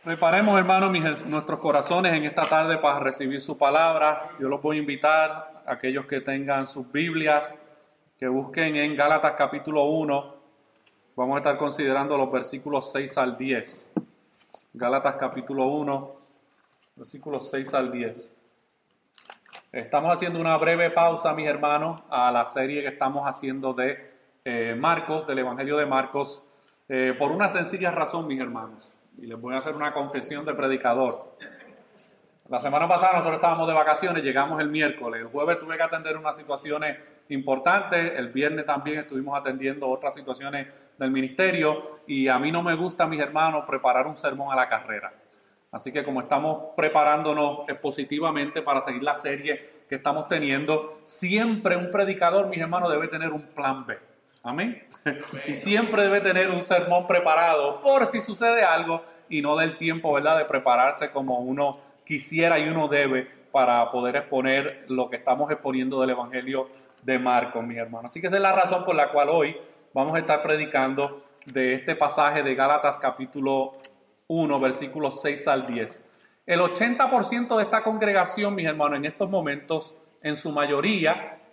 Preparemos, hermanos, nuestros corazones en esta tarde para recibir su palabra. Yo los voy a invitar a aquellos que tengan sus Biblias, que busquen en Gálatas capítulo 1. Vamos a estar considerando los versículos 6 al 10. Gálatas capítulo 1, versículos 6 al 10. Estamos haciendo una breve pausa, mis hermanos, a la serie que estamos haciendo de Marcos, del Evangelio de Marcos, por una sencilla razón, mis hermanos. Y les voy a hacer una confesión de predicador. La semana pasada nosotros estábamos de vacaciones, llegamos el miércoles. El jueves tuve que atender unas situaciones importantes. El viernes también estuvimos atendiendo otras situaciones del ministerio. Y a mí no me gusta, mis hermanos, preparar un sermón a la carrera. Así que como estamos preparándonos expositivamente para seguir la serie que estamos teniendo, siempre un predicador, mis hermanos, debe tener un plan B. Amén. Y siempre debe tener un sermón preparado por si sucede algo y no del tiempo, ¿verdad?, de prepararse como uno quisiera y uno debe para poder exponer lo que estamos exponiendo del Evangelio de Marcos, mis hermanos. Así que esa es la razón por la cual hoy vamos a estar predicando de este pasaje de Gálatas capítulo 1, versículos 6 al 10. El 80% de esta congregación, mis hermanos, en estos momentos, en su mayoría,